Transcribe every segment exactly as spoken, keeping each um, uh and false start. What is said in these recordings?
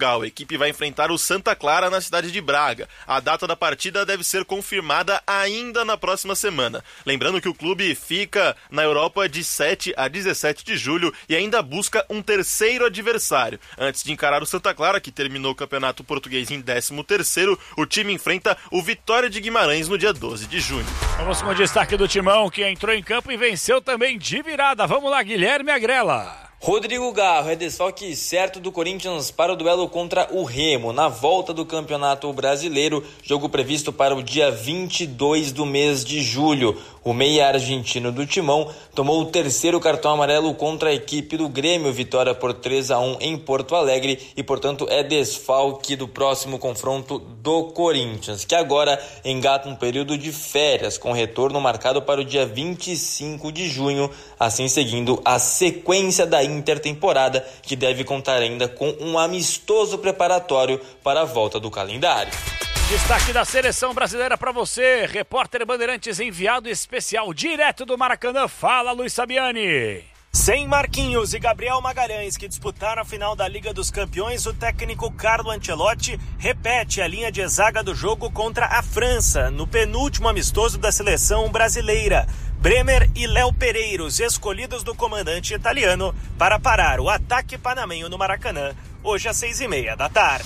Portugal. A equipe vai enfrentar o Santa Clara na cidade de Braga. A data da partida deve ser confirmada ainda na próxima semana. Lembrando que o clube fica na Europa de sete a dezessete de julho e ainda busca um terceiro adversário. Antes de encarar o Santa Clara, que terminou o campeonato português em décimo terceiro, o time enfrenta o Vitória de Guimarães no dia doze de junho. Vamos com o destaque do Timão, que entrou em campo e venceu também de virada. Vamos lá, Guilherme Agrela. Rodrigo Garro é desfalque certo do Corinthians para o duelo contra o Remo, na volta do Campeonato Brasileiro, jogo previsto para o dia vinte e dois do mês de julho. O meia argentino do Timão tomou o terceiro cartão amarelo contra a equipe do Grêmio, vitória por três a um em Porto Alegre, e portanto é desfalque do próximo confronto do Corinthians, que agora engata um período de férias, com retorno marcado para o dia vinte e cinco de junho, assim seguindo a sequência da intertemporada, que deve contar ainda com um amistoso preparatório para a volta do calendário. Destaque da seleção brasileira para você, repórter Bandeirantes enviado especial direto do Maracanã. Fala, Luiz Sabiani. Sem Marquinhos e Gabriel Magalhães, que disputaram a final da Liga dos Campeões, o técnico Carlo Ancelotti repete a linha de zaga do jogo contra a França, no penúltimo amistoso da seleção brasileira. Bremer e Léo Pereira, os escolhidos do comandante italiano, para parar o ataque panamenho no Maracanã, hoje às seis e meia da tarde.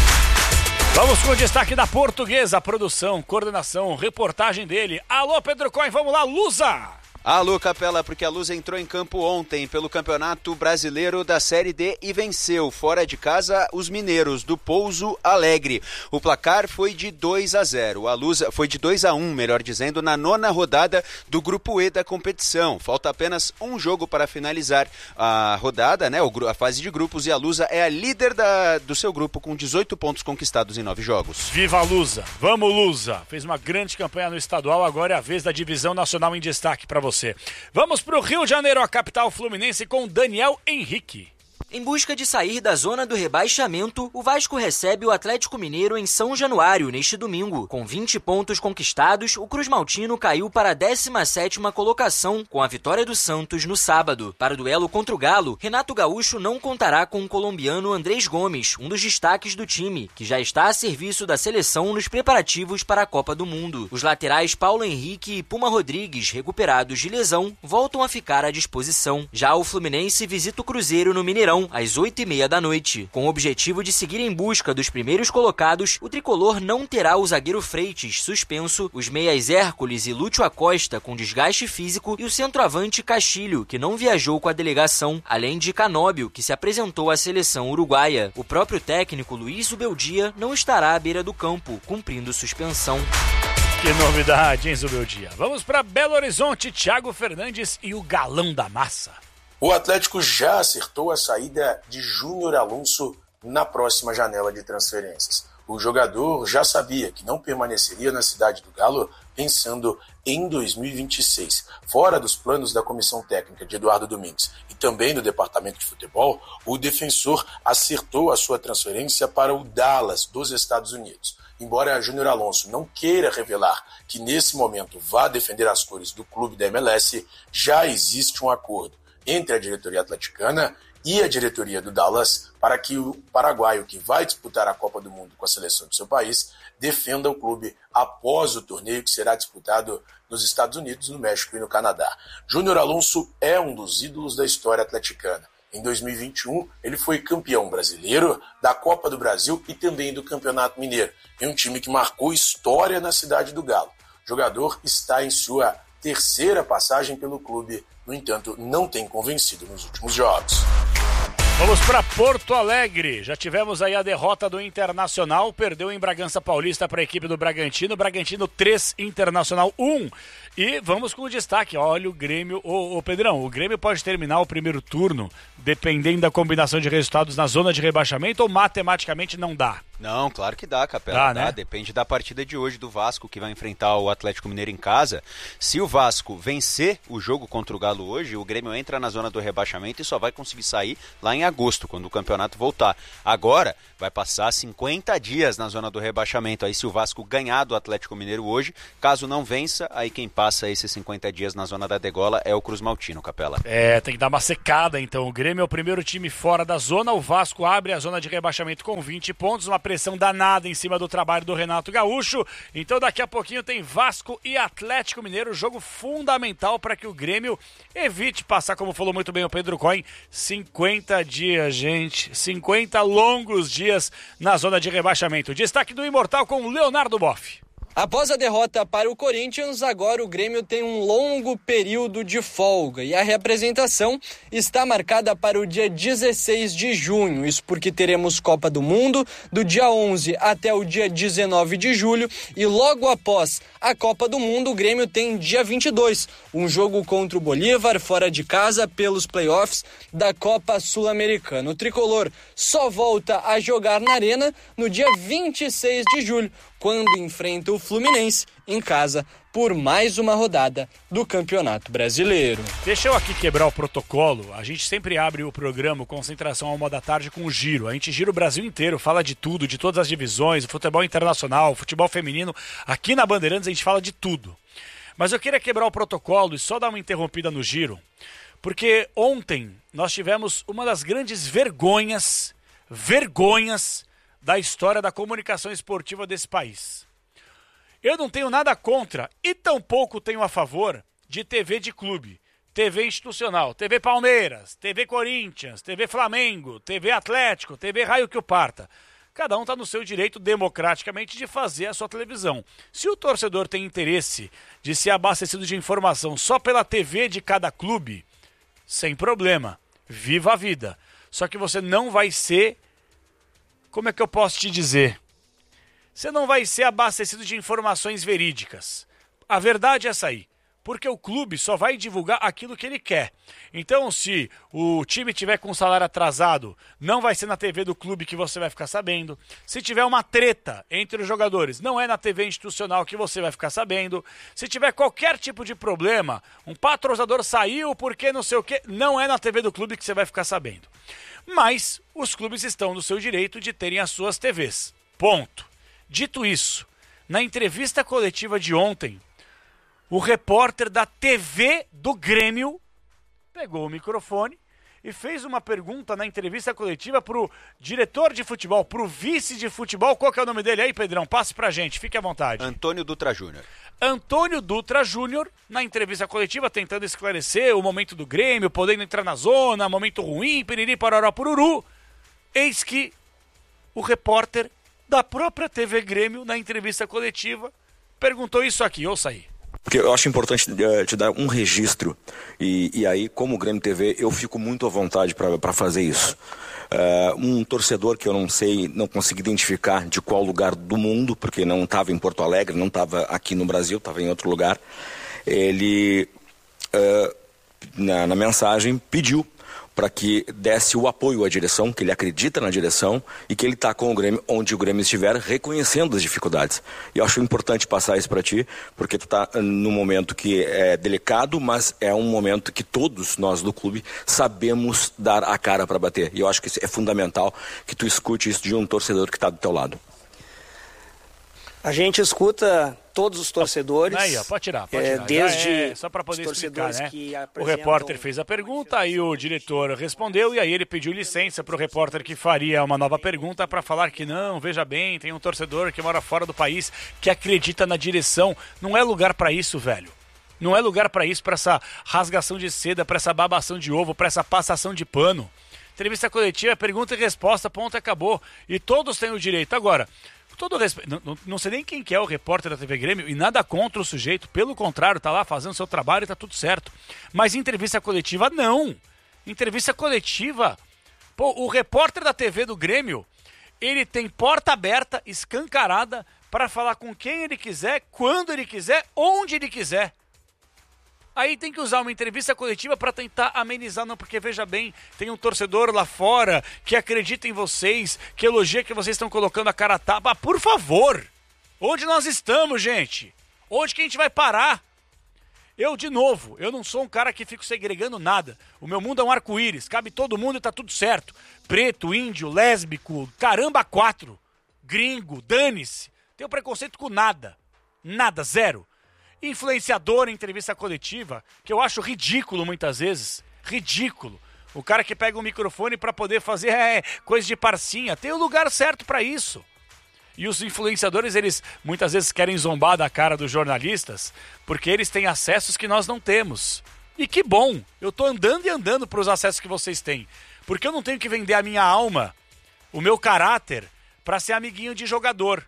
Vamos com o destaque da Portuguesa, produção, coordenação, reportagem dele. Alô, Pedro Coin, vamos lá, Lusa! Alô, Capela, porque a Lusa entrou em campo ontem pelo Campeonato Brasileiro da Série D e venceu fora de casa os mineiros do Pouso Alegre. O placar foi de dois a zero. A Lusa foi de dois a um, melhor dizendo, na nona rodada do Grupo E da competição. Falta apenas um jogo para finalizar a rodada, né, a fase de grupos, e a Lusa é a líder da, do seu grupo com dezoito pontos conquistados em nove jogos. Viva a Lusa! Vamos, Lusa! Fez uma grande campanha no estadual, agora é a vez da divisão nacional em destaque para você. Vamos para o Rio de Janeiro, a capital fluminense, com Daniel Henrique. Em busca de sair da zona do rebaixamento, o Vasco recebe o Atlético Mineiro em São Januário neste domingo. Com vinte pontos conquistados, o Cruz Maltino caiu para a décima sétima colocação com a vitória do Santos no sábado. Para o duelo contra o Galo, Renato Gaúcho não contará com o colombiano Andrés Gomes, um dos destaques do time, que já está a serviço da seleção nos preparativos para a Copa do Mundo. Os laterais Paulo Henrique e Puma Rodrigues, recuperados de lesão, voltam a ficar à disposição. Já o Fluminense visita o Cruzeiro no Mineirão às oito e meia da noite. Com o objetivo de seguir em busca dos primeiros colocados, o tricolor não terá o zagueiro Freitas suspenso, os meias Hércules e Lúcio Acosta com desgaste físico e o centroavante Castilho, que não viajou com a delegação, além de Canóbio, que se apresentou à seleção uruguaia. O próprio técnico Luiz Zubeldia não estará à beira do campo, cumprindo suspensão. Que novidade, hein, Zubeldia? Vamos para Belo Horizonte, Thiago Fernandes e o galão da massa. O Atlético já acertou a saída de Júnior Alonso na próxima janela de transferências. O jogador já sabia que não permaneceria na cidade do Galo pensando em dois mil e vinte e seis. Fora dos planos da comissão técnica de Eduardo Domingues e também do departamento de futebol, o defensor acertou a sua transferência para o Dallas, dos Estados Unidos. Embora Júnior Alonso não queira revelar que nesse momento vá defender as cores do clube da M L S, já existe um acordo entre a diretoria atleticana e a diretoria do Dallas para que o paraguaio, que vai disputar a Copa do Mundo com a seleção do seu país, defenda o clube após o torneio que será disputado nos Estados Unidos, no México e no Canadá. Júnior Alonso é um dos ídolos da história atleticana. Em dois mil e vinte e um, ele foi campeão brasileiro da Copa do Brasil e também do Campeonato Mineiro, em um time que marcou história na cidade do Galo. O jogador está em sua terceira passagem pelo clube, no entanto, não tem convencido nos últimos jogos. Vamos para Porto Alegre. Já tivemos aí a derrota do Internacional, perdeu em Bragança Paulista para a equipe do Bragantino. Bragantino três, Internacional um. E vamos com o destaque. Olha o Grêmio. Ô, ô Pedrão, o Grêmio pode terminar o primeiro turno, dependendo da combinação de resultados na zona de rebaixamento, ou matematicamente não dá? Não, claro que dá, Capela. Dá, dá, né? Depende da partida de hoje do Vasco, que vai enfrentar o Atlético Mineiro em casa. Se o Vasco vencer o jogo contra o Galo hoje, o Grêmio entra na zona do rebaixamento e só vai conseguir sair lá em agosto, quando o campeonato voltar. Agora, vai passar cinquenta dias na zona do rebaixamento. Aí se o Vasco ganhar do Atlético Mineiro hoje, caso não vença, aí quem passa esses cinquenta dias na zona da degola é o Cruz Maltino, Capela. É, tem que dar uma secada então. O Grêmio é o primeiro time fora da zona, o Vasco abre a zona de rebaixamento com vinte pontos, uma pressão danada em cima do trabalho do Renato Gaúcho. Então daqui a pouquinho tem Vasco e Atlético Mineiro, jogo fundamental para que o Grêmio evite passar, como falou muito bem o Pedro Cohen, cinquenta dias, gente, cinquenta longos dias na zona de rebaixamento. Destaque do Imortal com o Leonardo Boff. Após a derrota para o Corinthians, agora o Grêmio tem um longo período de folga e a reapresentação está marcada para o dia dezesseis de junho. Isso porque teremos Copa do Mundo do dia onze até o dia dezenove de julho e logo após a Copa do Mundo o Grêmio tem dia vinte e dois, um jogo contra o Bolívar fora de casa pelos playoffs da Copa Sul-Americana. O tricolor só volta a jogar na Arena no dia vinte e seis de julho, quando enfrenta o Fluminense em casa por mais uma rodada do Campeonato Brasileiro. Deixa eu aqui quebrar o protocolo. A gente sempre abre o programa Concentração à Uma da Tarde com o giro. A gente gira o Brasil inteiro, fala de tudo, de todas as divisões, o futebol internacional, o futebol feminino. Aqui na Bandeirantes a gente fala de tudo. Mas eu queria quebrar o protocolo e só dar uma interrompida no giro, porque ontem nós tivemos uma das grandes vergonhas, vergonhas da história da comunicação esportiva desse país. Eu não tenho nada contra e tampouco tenho a favor de T V de clube, T V institucional, T V Palmeiras, T V Corinthians, T V Flamengo, T V Atlético, T V Raio que o parta. Cada um está no seu direito democraticamente de fazer a sua televisão. Se o torcedor tem interesse de ser abastecido de informação só pela T V de cada clube, sem problema, viva a vida. Só que você não vai ser... Como é que eu posso te dizer? Você não vai ser abastecido de informações verídicas. A verdade é essa aí. Porque o clube só vai divulgar aquilo que ele quer. Então, se o time tiver com salário atrasado, não vai ser na T V do clube que você vai ficar sabendo. Se tiver uma treta entre os jogadores, não é na T V institucional que você vai ficar sabendo. Se tiver qualquer tipo de problema, um patrocinador saiu porque não sei o quê, não é na T V do clube que você vai ficar sabendo. Mas os clubes estão no seu direito de terem as suas T Vs. Ponto. Dito isso, na entrevista coletiva de ontem, o repórter da T V do Grêmio pegou o microfone e fez uma pergunta na entrevista coletiva pro diretor de futebol, pro vice de futebol. Qual que é o nome dele aí, Pedrão? Passe pra gente, fique à vontade. Antônio Dutra Júnior. Antônio Dutra Júnior, na entrevista coletiva, tentando esclarecer o momento do Grêmio, podendo entrar na zona, momento ruim, piriri, parará, pururu. Eis que o repórter da própria T V Grêmio, na entrevista coletiva, perguntou isso aqui, ouça aí. Porque eu acho importante uh, te dar um registro, e, e aí, como Grêmio T V, eu fico muito à vontade para fazer isso. Uh, um torcedor que eu não sei, não consegui identificar de qual lugar do mundo, porque não estava em Porto Alegre, não estava aqui no Brasil, estava em outro lugar, ele, uh, na, na mensagem, pediu para que desse o apoio à direção, que ele acredita na direção e que ele está com o Grêmio onde o Grêmio estiver, reconhecendo as dificuldades. E eu acho importante passar isso para ti, porque tu está num momento que é delicado, mas é um momento que todos nós do clube sabemos dar a cara para bater. E eu acho que isso é fundamental, que tu escute isso de um torcedor que está do teu lado. A gente escuta todos os torcedores. Aí, ó, pode tirar, pode tirar. É, desde é, só para poder explicar, né? O repórter fez a pergunta, aí o diretor respondeu e aí ele pediu licença para o repórter que faria uma nova pergunta para falar que não, veja bem, tem um torcedor que mora fora do país que acredita na direção. Não é lugar para isso, velho. Não é lugar para isso, para essa rasgação de seda, para essa babação de ovo, para essa passação de pano. Entrevista coletiva, pergunta e resposta, ponto, acabou. E todos têm o direito. Agora, todo respeito, não, não, não sei nem quem que é o repórter da T V Grêmio e nada contra o sujeito, pelo contrário, tá lá fazendo seu trabalho e tá tudo certo. Mas entrevista coletiva, não. Entrevista coletiva, pô, o repórter da T V do Grêmio, ele tem porta aberta, escancarada, para falar com quem ele quiser, quando ele quiser, onde ele quiser. Aí tem que usar uma entrevista coletiva para tentar amenizar, não, porque veja bem, tem um torcedor lá fora que acredita em vocês, que elogia que vocês estão colocando a cara a tapa. Ah, por favor, onde nós estamos, gente? Onde que a gente vai parar? Eu, de novo, eu não sou um cara que fico segregando nada. O meu mundo é um arco-íris, cabe todo mundo e tá tudo certo. Preto, índio, lésbico, caramba, quatro. Gringo, dane-se. Tenho preconceito com nada. Nada, zero. Influenciador em entrevista coletiva, que eu acho ridículo muitas vezes. Ridículo. O cara que pega um microfone para poder fazer é, coisa de parcinha. Tem o lugar certo para isso. E os influenciadores, eles muitas vezes querem zombar da cara dos jornalistas, porque eles têm acessos que nós não temos. E que bom, eu tô andando e andando para os acessos que vocês têm. Porque eu não tenho que vender a minha alma, o meu caráter, para ser amiguinho de jogador.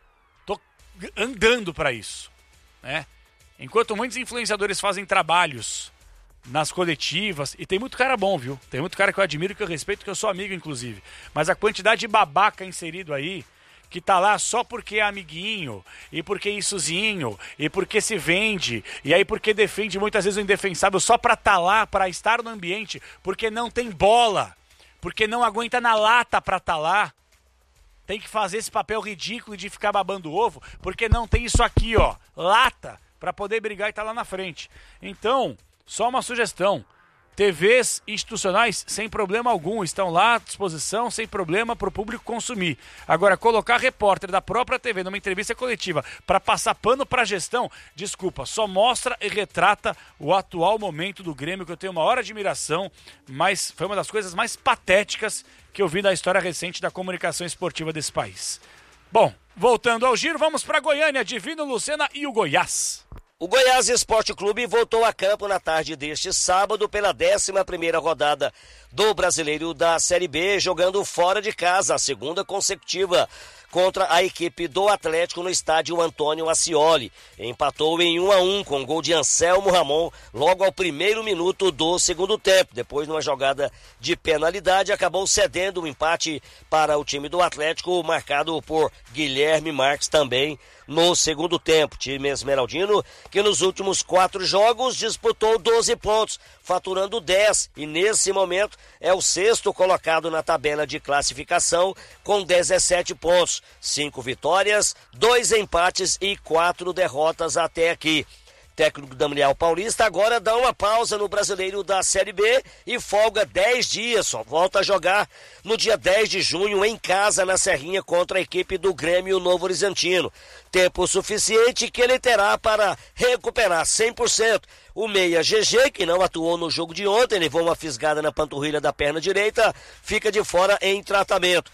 Tô andando para isso, né? Enquanto muitos influenciadores fazem trabalhos nas coletivas, e tem muito cara bom, viu? Tem muito cara que eu admiro, que eu respeito, que eu sou amigo, inclusive. Mas a quantidade de babaca inserido aí, que tá lá só porque é amiguinho, e porque é issozinho, e porque se vende, e aí porque defende muitas vezes o indefensável só pra tá lá, pra estar no ambiente, porque não tem bola, porque não aguenta na lata pra tá lá. Tem que fazer esse papel ridículo de ficar babando ovo, porque não tem isso aqui, ó, lata, pra poder brigar e tá lá na frente. Então, só uma sugestão. T Vs institucionais, sem problema algum, estão lá à disposição, sem problema para o público consumir. Agora, colocar repórter da própria T V numa entrevista coletiva para passar pano para a gestão, desculpa, só mostra e retrata o atual momento do Grêmio, que eu tenho uma maior admiração, mas foi uma das coisas mais patéticas que eu vi na história recente da comunicação esportiva desse país. Bom, voltando ao giro, vamos para Goiânia, Divino, Lucena e o Goiás. O Goiás Esporte Clube voltou a campo na tarde deste sábado pela décima primeira rodada do Brasileiro da Série B, jogando fora de casa, a segunda consecutiva contra a equipe do Atlético no estádio Antônio Ascioli. Empatou em um a um com gol de Anselmo Ramon logo ao primeiro minuto do segundo tempo. Depois, numa jogada de penalidade, acabou cedendo o empate para o time do Atlético, marcado por Guilherme Marques também no segundo tempo. Time esmeraldino que nos últimos quatro jogos disputou doze pontos, faturando dez, e nesse momento é o sexto colocado na tabela de classificação com dezessete pontos, cinco vitórias, dois empates e quatro derrotas até aqui. Técnico Daniel Paulista agora dá uma pausa no Brasileiro da Série B e folga dez dias, só volta a jogar no dia dez de junho em casa na Serrinha contra a equipe do Grêmio Novo Horizontino. Tempo suficiente que ele terá para recuperar cem por cento. O meia G G, que não atuou no jogo de ontem, levou uma fisgada na panturrilha da perna direita, fica de fora em tratamento.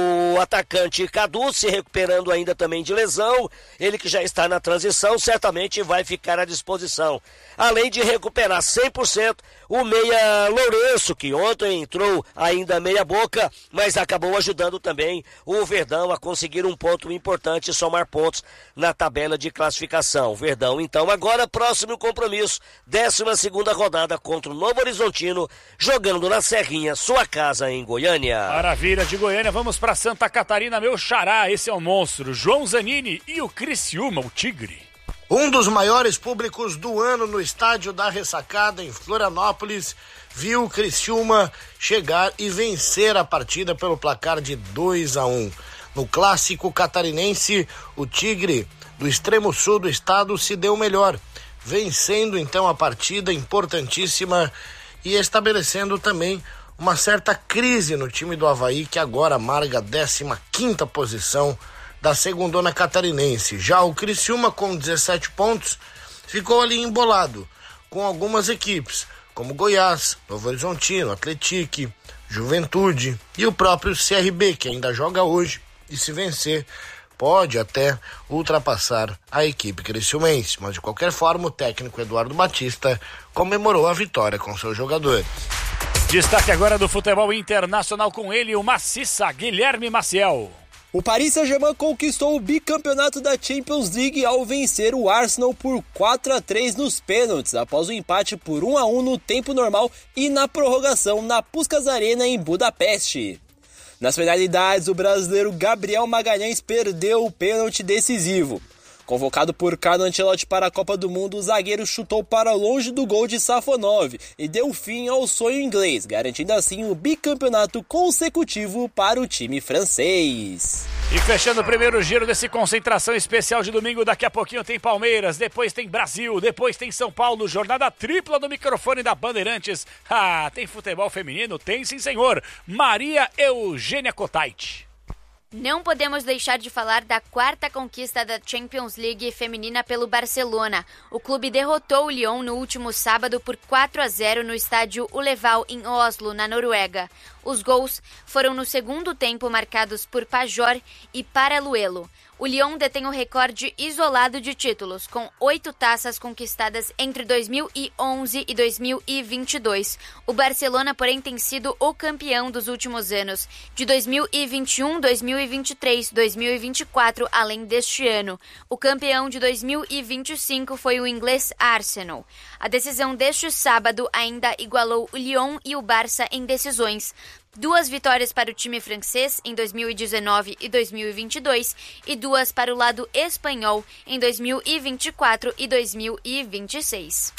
O atacante Cadu se recuperando ainda também de lesão, ele que já está na transição, certamente vai ficar à disposição. Além de recuperar cem por cento, o meia Lourenço, que ontem entrou ainda meia boca, mas acabou ajudando também o Verdão a conseguir um ponto importante e somar pontos na tabela de classificação. Verdão, então, agora próximo compromisso, décima segunda rodada contra o Novo Horizontino, jogando na Serrinha, sua casa em Goiânia. Maravilha, de Goiânia vamos para Santa Catarina, meu xará, esse é o monstro, João Zanini e o Criciúma, o Tigre. Um dos maiores públicos do ano no estádio da Ressacada, em Florianópolis, viu o Criciúma chegar e vencer a partida pelo placar de dois a um. No clássico catarinense, o Tigre, do extremo sul do estado, se deu melhor, vencendo então a partida importantíssima e estabelecendo também uma certa crise no time do Avaí, que agora amarga a décima quinta posição da segundona catarinense. Já o Criciúma, com dezessete pontos, ficou ali embolado com algumas equipes, como Goiás, Novo Horizontino, Atletique, Juventude e o próprio C R B, que ainda joga hoje, e se vencer pode até ultrapassar a equipe criciumense. Mas de qualquer forma, o técnico Eduardo Batista comemorou a vitória com seus jogadores. Destaque agora do futebol internacional com ele, o maciça Guilherme Maciel. O Paris Saint-Germain conquistou o bicampeonato da Champions League ao vencer o Arsenal por quatro a três nos pênaltis, após o empate por um a um no tempo normal e na prorrogação na Puskás Arena em Budapeste. Nas penalidades, o brasileiro Gabriel Magalhães perdeu o pênalti decisivo. Convocado por Carlo Ancelotti para a Copa do Mundo, o zagueiro chutou para longe do gol de Safonov e deu fim ao sonho inglês, garantindo assim o bicampeonato consecutivo para o time francês. E fechando o primeiro giro desse concentração especial de domingo, daqui a pouquinho tem Palmeiras, depois tem Brasil, depois tem São Paulo, jornada tripla do microfone da Bandeirantes. Ah, tem futebol feminino? Tem sim, senhor. Maria Eugênia Cotait. Não podemos deixar de falar da quarta conquista da Champions League feminina pelo Barcelona. O clube derrotou o Lyon no último sábado por quatro a zero no estádio Uleval, em Oslo, na Noruega. Os gols foram no segundo tempo marcados por Pajor e Paraluelo. O Lyon detém o recorde isolado de títulos, com oito taças conquistadas entre dois mil e onze e dois mil e vinte e dois. O Barcelona, porém, tem sido o campeão dos últimos anos, de dois mil e vinte e um, dois mil e vinte e três, dois mil e vinte e quatro, além deste ano. O campeão de dois mil e vinte e cinco foi o inglês Arsenal. A decisão deste sábado ainda igualou o Lyon e o Barça em decisões. Duas vitórias para o time francês em dois mil e dezenove e dois mil e vinte e dois e duas para o lado espanhol em dois mil e vinte e quatro e dois mil e vinte e seis.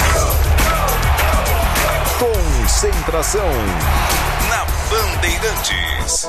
Concentração na Bandeirantes.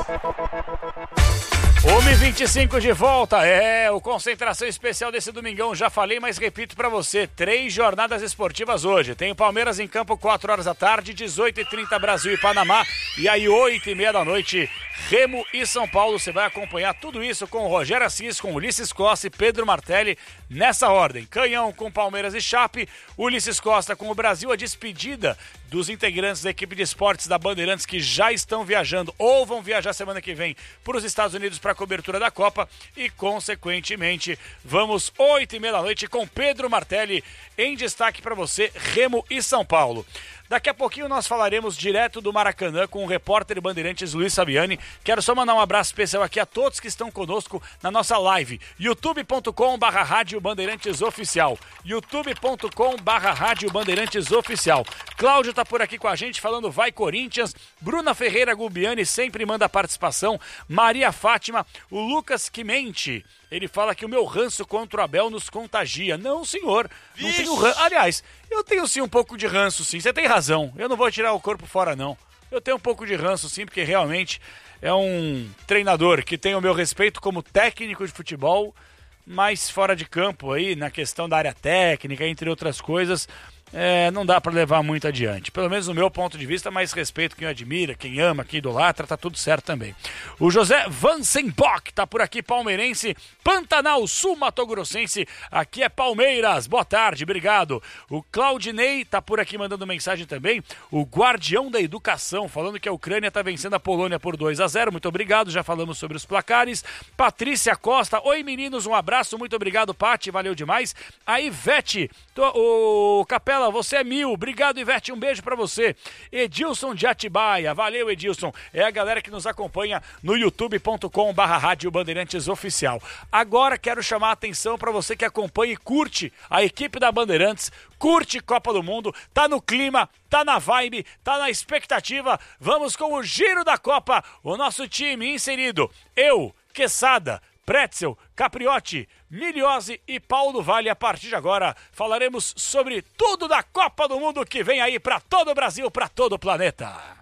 uma e vinte e cinco de volta, é o Concentração Especial desse domingão, já falei, mas repito pra você, três jornadas esportivas hoje, tem o Palmeiras em campo quatro horas da tarde, dezoito e trinta Brasil e Panamá, e aí oito e meia da noite, Remo e São Paulo. Você vai acompanhar tudo isso com o Rogério Assis, com Ulisses Costa e Pedro Martelli, nessa ordem, Canhão com Palmeiras e Chape, Ulisses Costa com o Brasil, a despedida dos integrantes da equipe de esportes da Bandeirantes que já estão viajando ou vão viajar semana que vem para os Estados Unidos para a cobertura da Copa e, consequentemente, vamos oito e meia da noite com Pedro Martelli em destaque para você, Remo e São Paulo. Daqui a pouquinho nós falaremos direto do Maracanã com o repórter Bandeirantes Luiz Fabiani. Quero só mandar um abraço especial aqui a todos que estão conosco na nossa live. youtube ponto com barra rádio Bandeirantes Oficial. youtube ponto com barra rádio Bandeirantes Oficial. Cláudio tá por aqui com a gente falando vai Corinthians. Bruna Ferreira Gubiani sempre manda participação. Maria Fátima, o Lucas Quimente. Ele fala que o meu ranço contra o Abel nos contagia. Não, senhor, não Vixe. tenho ranço. Aliás, eu tenho sim um pouco de ranço, sim. Você tem razão. Eu não vou tirar o corpo fora, não. Eu tenho um pouco de ranço, sim, porque realmente é um treinador que tem o meu respeito como técnico de futebol, mas fora de campo aí, na questão da área técnica, entre outras coisas, é, não dá para levar muito adiante. Pelo menos no meu ponto de vista, mas respeito quem admira, quem ama, quem idolatra, tá tudo certo também. O José Vansenbock tá por aqui, palmeirense. Pantanal Sul Mato Grossense, aqui é Palmeiras, boa tarde, obrigado. O Claudinei tá por aqui mandando mensagem também. O Guardião da Educação, falando que a Ucrânia tá vencendo a Polônia por dois a zero, muito obrigado, já falamos sobre os placares. Patrícia Costa, oi meninos, um abraço, muito obrigado Pati, valeu demais. A Ivete, tô, o Capela, você é mil, obrigado Ivete, um beijo pra você. Edilson de Atibaia, valeu Edilson, é a galera que nos acompanha no youtube ponto com barra rádio Bandeirantes Oficial. Agora quero chamar a atenção pra você que acompanha e curte a equipe da Bandeirantes, curte Copa do Mundo, tá no clima, tá na vibe, tá na expectativa, vamos com o Giro da Copa, o nosso time inserido, eu, Quesada, Pretzel, Capriotti, Miliose e Paulo Vale. A partir de agora falaremos sobre tudo da Copa do Mundo que vem aí para todo o Brasil, para todo o planeta.